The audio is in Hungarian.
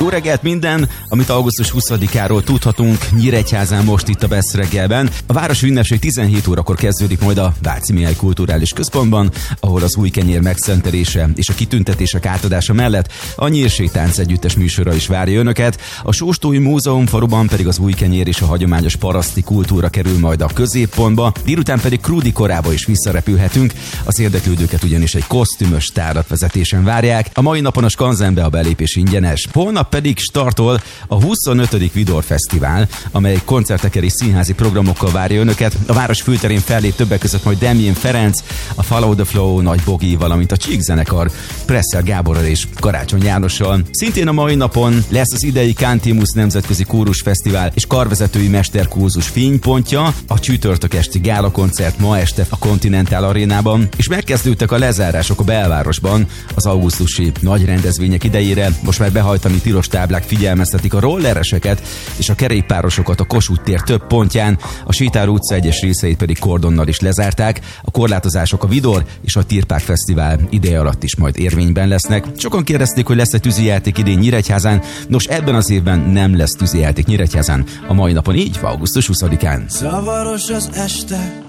Jó reggelt minden, amit augusztus 20-áról tudhatunk Nyíregyházán most itt a Best reggelben. A városi ünnepség 17 órakor kezdődik majd a Váci Mihály Kulturális Központban, ahol az új kenyér megszentelése és a kitüntetések átadása mellett a Nyírségtánc együttes műsora is várja önöket. A Sóstói Múzeum faluban pedig az új kenyér és a hagyományos paraszti kultúra kerül majd a középpontba, délután pedig Krúdi korába is visszarepülhetünk. Az érdeklődőket ugyanis egy kosztümös tárlatvezetésen várják. A mai napon a Skanzenbe a belépés ingyenes. Holnap pedig startol a 25. Vidor Fesztivál, amely koncertekkel és színházi programokkal várja önöket. A város főterén fellép többek között majd Demjén Ferenc, a Follow the Flow, Nagy Bogi, valamint a Csík zenekar Presszer Gáborral és Karácsony Jánossal. Szintén a mai napon lesz az idei Cantimus Nemzetközi Kórus Fesztivál és karvezetői mesterkurzus fénypontja, a csütörtök esti gálakoncert ma este a Continental Arénában, és megkezdődtek a lezárások a belvárosban az augusztusi nagy rendezvények idejére. Most már behajtani tilos táblák figyelmeztetik a rollereseket és a kerékpárosokat a Kossuth tér több pontján, a Sétár utca egyes részeit pedig kordonnal is lezárták. A korlátozások a Vidor és a Tirpák Fesztivál ideje alatt is majd érvényben lesznek. Sokan kérdezték, hogy lesz-e tűzijáték idén Nyíregyházán. Nos, ebben az évben nem lesz tűzijáték Nyíregyházán a mai napon, így augusztus 20-án. Zavaros az este,